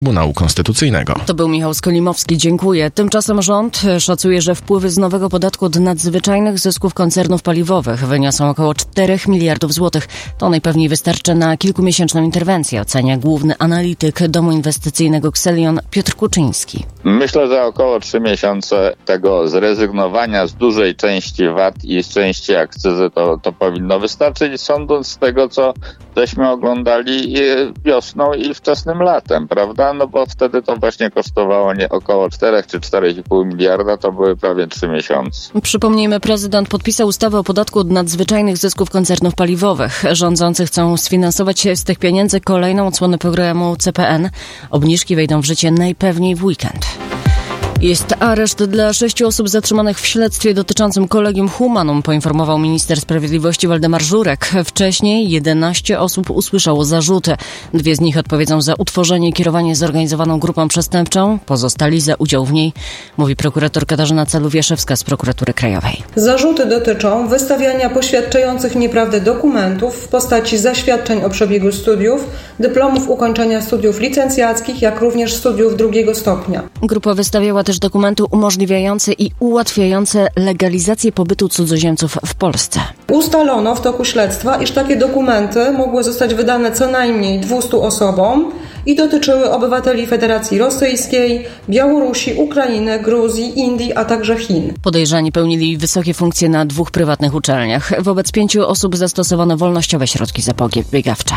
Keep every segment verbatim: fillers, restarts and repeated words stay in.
Trybunału Konstytucyjnego. To był Michał Skolimowski, dziękuję. Tymczasem rząd szacuje, że wpływy z nowego podatku od nadzwyczajnych zysków koncernów paliwowych wyniosą około czterech miliardów złotych. To najpewniej wystarczy na kilkumiesięczną interwencję, ocenia główny analityk domu inwestycyjnego Xelion Piotr Kuczyński. Myślę, że około trzy miesiące tego zrezygnowania z dużej części V A T i z części akcyzy to, to powinno wystarczyć, sądząc z tego, co żeśmy oglądali wiosną i wczesnym latem, prawda? No bo wtedy to właśnie kosztowało nie około cztery czy cztery i pół miliarda, to były prawie trzy miesiące. Przypomnijmy, prezydent podpisał ustawę o podatku od nadzwyczajnych zysków koncernów paliwowych. Rządzący chcą sfinansować z tych pieniędzy kolejną odsłonę programu C P N. Obniżki wejdą w życie najpewniej w weekend. Jest areszt dla sześciu osób zatrzymanych w śledztwie dotyczącym Collegium Humanum, poinformował minister sprawiedliwości Waldemar Żurek. Wcześniej jedenaście osób usłyszało zarzuty. Dwie z nich odpowiedzą za utworzenie i kierowanie zorganizowaną grupą przestępczą, pozostali za udział w niej, mówi prokurator Katarzyna Caluwieszewska z Prokuratury Krajowej. Zarzuty dotyczą wystawiania poświadczających nieprawdę dokumentów w postaci zaświadczeń o przebiegu studiów, dyplomów ukończenia studiów licencjackich, jak również studiów drugiego stopnia. Grupa wystawiała też dokumenty umożliwiające i ułatwiające legalizację pobytu cudzoziemców w Polsce. Ustalono w toku śledztwa, iż takie dokumenty mogły zostać wydane co najmniej dwustu osobom i dotyczyły obywateli Federacji Rosyjskiej, Białorusi, Ukrainy, Gruzji, Indii, a także Chin. Podejrzani pełnili wysokie funkcje na dwóch prywatnych uczelniach. Wobec pięciu osób zastosowano wolnościowe środki zapobiegawcze.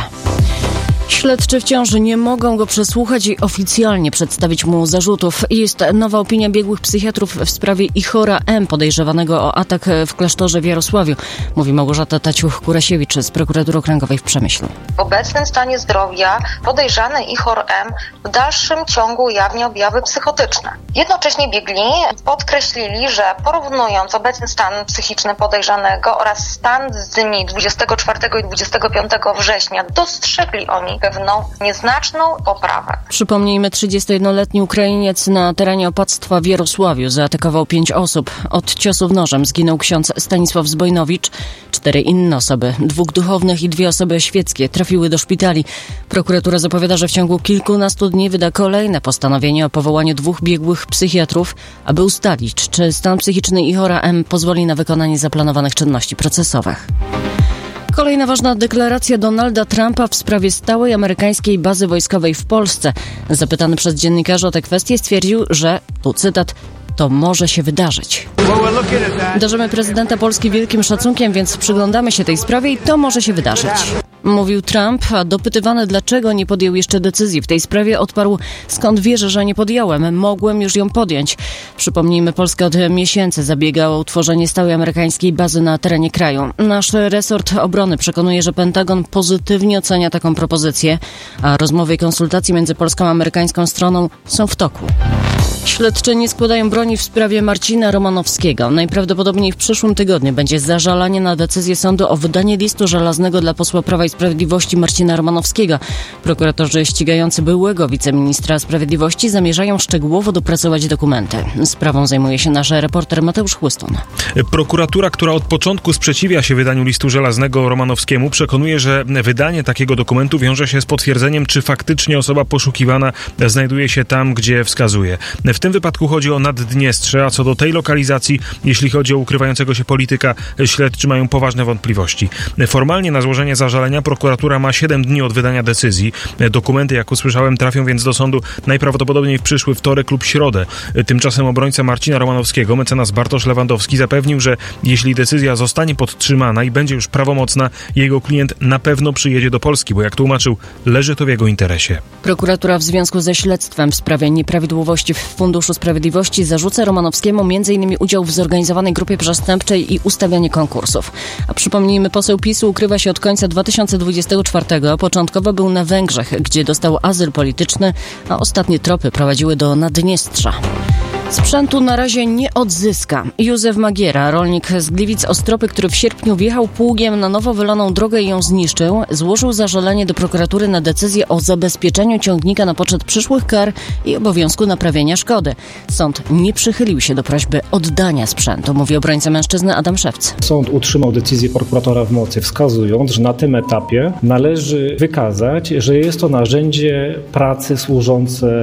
Śledczy wciąż nie mogą go przesłuchać i oficjalnie przedstawić mu zarzutów. Jest nowa opinia biegłych psychiatrów w sprawie Ichora M., podejrzewanego o atak w klasztorze w Jarosławiu, mówi Małgorzata Taciuch-Kurasiewicz z Prokuratury Okręgowej w Przemyślu. W obecnym stanie zdrowia podejrzany Ichor M. w dalszym ciągu ujawnia objawy psychotyczne. Jednocześnie biegli podkreślili, że porównując obecny stan psychiczny podejrzanego oraz stan z dni dwudziestego czwartego i dwudziestego piątego września, dostrzegli oni pewną nieznaczną poprawę. Przypomnijmy, trzydziestojednoletni Ukrainiec na terenie opactwa w Jarosławiu zaatakował pięć osób. Od ciosów nożem zginął ksiądz Stanisław Zbojnowicz. Cztery inne osoby, dwóch duchownych i dwie osoby świeckie trafiły do szpitali. Prokuratura zapowiada, że w ciągu kilkunastu dni wyda kolejne postanowienie o powołaniu dwóch biegłych psychiatrów, aby ustalić, czy stan psychiczny Ichora M. pozwoli na wykonanie zaplanowanych czynności procesowych. Kolejna ważna deklaracja Donalda Trumpa w sprawie stałej amerykańskiej bazy wojskowej w Polsce. Zapytany przez dziennikarzy o tę kwestię stwierdził, że, tu cytat, to może się wydarzyć. Darzymy prezydenta Polski wielkim szacunkiem, więc przyglądamy się tej sprawie i to może się wydarzyć. Mówił Trump, a dopytywany, dlaczego nie podjął jeszcze decyzji w tej sprawie, odparł: skąd wierzę, że nie podjąłem? Mogłem już ją podjąć. Przypomnijmy, Polska od miesięcy zabiega o utworzenie stałej amerykańskiej bazy na terenie kraju. Nasz resort obrony przekonuje, że Pentagon pozytywnie ocenia taką propozycję, a rozmowy i konsultacje między polską a amerykańską stroną są w toku. Śledczy nie składają broni w sprawie Marcina Romanowskiego. Najprawdopodobniej w przyszłym tygodniu będzie zażalanie na decyzję sądu o wydanie listu żelaznego dla posła Prawa i Sprawiedliwości Marcina Romanowskiego. Prokuratorzy ścigający byłego wiceministra sprawiedliwości zamierzają szczegółowo dopracować dokumenty. Sprawą zajmuje się nasz reporter Mateusz Chłystun. Prokuratura, która od początku sprzeciwia się wydaniu listu żelaznego Romanowskiemu, przekonuje, że wydanie takiego dokumentu wiąże się z potwierdzeniem, czy faktycznie osoba poszukiwana znajduje się tam, gdzie wskazuje. W tym wypadku chodzi o Naddniestrze, a co do tej lokalizacji, jeśli chodzi o ukrywającego się polityka, śledczy mają poważne wątpliwości. Formalnie na złożenie zażalenia prokuratura ma siedem dni od wydania decyzji. Dokumenty, jak usłyszałem, trafią więc do sądu najprawdopodobniej w przyszły wtorek lub środę. Tymczasem obrońca Marcina Romanowskiego, mecenas Bartosz Lewandowski, zapewnił, że jeśli decyzja zostanie podtrzymana i będzie już prawomocna, jego klient na pewno przyjedzie do Polski, bo jak tłumaczył, leży to w jego interesie. Prokuratura w związku ze śledztwem w sprawie nieprawidłowości w Funduszu Sprawiedliwości zarzuca Romanowskiemu m.in. udział w zorganizowanej grupie przestępczej i ustawianie konkursów. A przypomnijmy, poseł PiSu ukrywa się od końca dwa tysiące dwudziestego czwartego. Początkowo był na Węgrzech, gdzie dostał azyl polityczny, a ostatnie tropy prowadziły do Naddniestrza. Sprzętu na razie nie odzyska. Józef Magiera, rolnik z Gliwic-Ostropy, który w sierpniu wjechał pługiem na nowo wylaną drogę i ją zniszczył, złożył zażalenie do prokuratury na decyzję o zabezpieczeniu ciągnika na poczet przyszłych kar i obowiązku naprawienia szkody. Sąd nie przychylił się do prośby oddania sprzętu, mówi obrońca mężczyzny Adam Szewc. Sąd utrzymał decyzję prokuratora w mocy, wskazując, że na tym etapie należy wykazać, że jest to narzędzie pracy służące